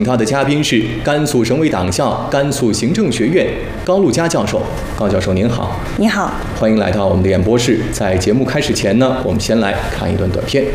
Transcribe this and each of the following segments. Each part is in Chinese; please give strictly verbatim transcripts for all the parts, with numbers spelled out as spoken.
到的嘉宾是甘肃省委党校甘肃行政学院高路佳教授。高教授您好。 你好， 欢迎来到我们的演播室。在节目开始前呢，我们先来看一段短片。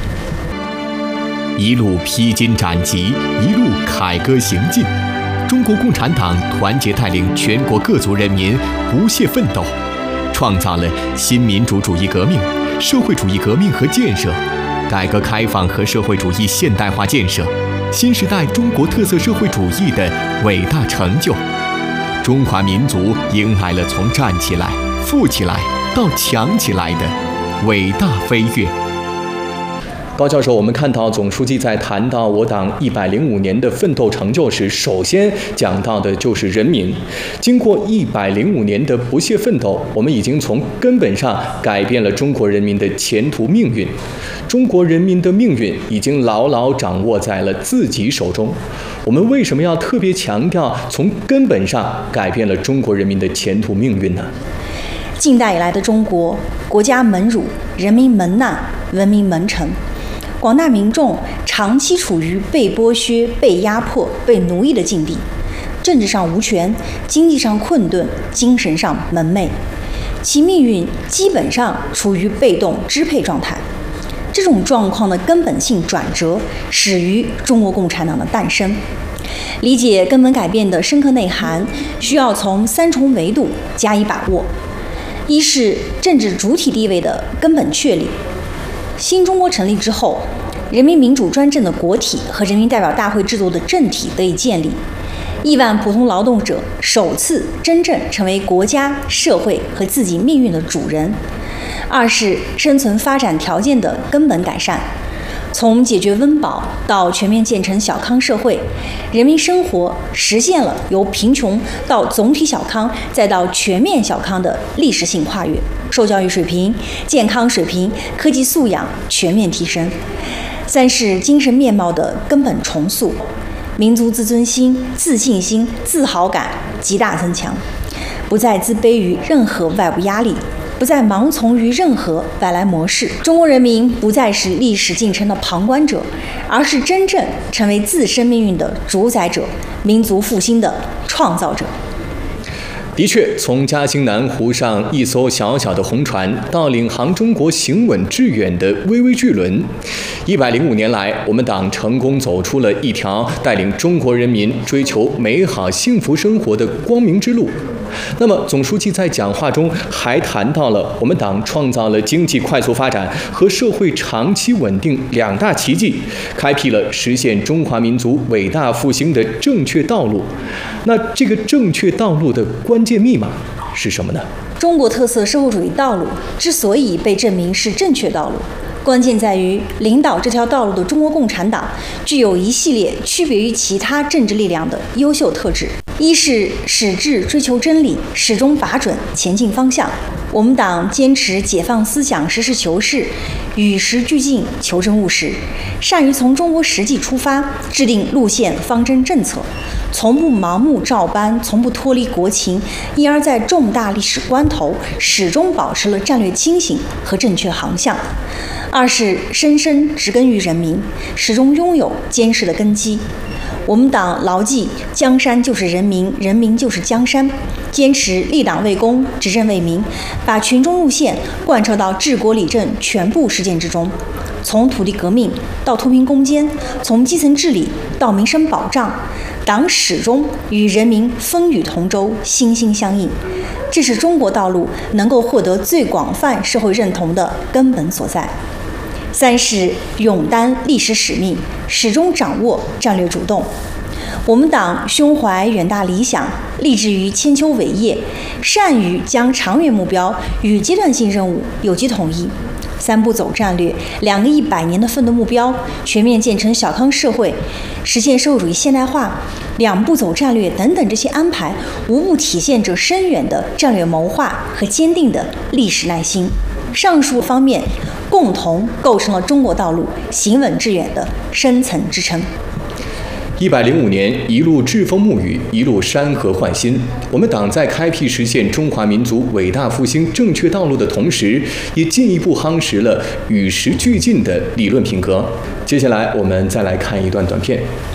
一路披荆斩棘，一路凯歌行进，中国共产党团结带领全国各族人民不懈奋斗，创造了新民主主义革命、社会主义革命和建设、改革开放和社会主义现代化建设、新时代中国特色社会主义的伟大成就。中华民族迎来了从站起来、富起来到强起来的伟大飞跃。 高教授，我们看到总书记在谈到我党一百零五年的奋斗成就时，首先讲到的就是人民。经过一百零五年的不懈奋斗，我们已经从根本上改变了中国人民的前途命运。中国人民的命运已经牢牢掌握在了自己手中。我们为什么要特别强调从根本上改变了中国人民的前途命运呢？ 近代以来的中国，国家门儒，人民门难，文明门城。广大民众长期处于被剥削、被压迫、被奴役的境地，政治上无权，经济上困顿，精神上蒙昧，其命运基本上处于被动支配状态。这种状况的根本性转折始于中国共产党的诞生。理解根本改变的深刻内涵，需要从三重维度加以把握：一是政治主体地位的根本确立。新中国成立之后，人民民主专政的国体和人民代表大会制度的政体得以建立，亿万普通劳动者首次真正成为国家、社会和自己命运的主人。二是生存发展条件的根本改善，从解决温饱到全面建成小康社会，人民生活实现了由贫穷到总体小康再到全面小康的历史性跨越，受教育水平、健康水平、科技素养全面提升。三是精神面貌的根本重塑，民族自尊心、自信心、自豪感极大增强，不再自卑于任何外部压力，不再盲从于任何外来模式。中国人民不再是历史进程的旁观者，而是真正成为自身命运的主宰者，民族复兴的创造者。 的确，从嘉兴南湖上一艘小小的红船，到领航中国行稳致远的巍巍巨轮，一百零五年来，我们党成功走出了一条带领中国人民追求美好幸福生活的光明之路。那么，总书记在讲话中还谈到了我们党创造了经济快速发展和社会长期稳定两大奇迹，开辟了实现中华民族伟大复兴的正确道路。那这个正确道路的关键密码是什么呢？ 中国特色社会主义道路之所以被证明是正确道路，关键在于领导这条道路的中国共产党具有一系列区别于其他政治力量的优秀特质。一是矢志追求真理，始终把准前进方向。我们党坚持解放思想，实事求是，与时俱进，求真务实，善于从中国实际出发，制定路线、方针、政策，从不盲目照搬，从不脱离国情，因而在重大历史关头始终保持了战略清醒和正确航向。二是深深植根于人民，始终拥有坚实的根基。我们党牢记江山就是人民，人民就是江山，坚持立党为公，执政为民，把群众路线贯彻到治国理政全部实践之中。从土地革命到脱贫攻坚，从基层治理到民生保障，党始终与人民风雨同舟，心心相印。这是中国道路能够获得最广泛社会认同的根本所在。三是勇担历史使命，始终掌握战略主动。我们党胸怀远大理想，立志于千秋伟业，善于将长远目标与阶段性任务有机统一。三步走战略，两个一百年的奋斗目标，全面建成小康社会，实现社会主义现代化，两步走战略等等这些安排，无不体现着深远的战略谋划和坚定的历史耐心。上述方面共同构成了中国道路行稳致远的深层支撑。 一百零五年，一路栉风沐雨，一路山河焕新。我们党在开辟实现中华民族伟大复兴正确道路的同时，也进一步夯实了与时俱进的理论品格。接下来，我们再来看一段短片。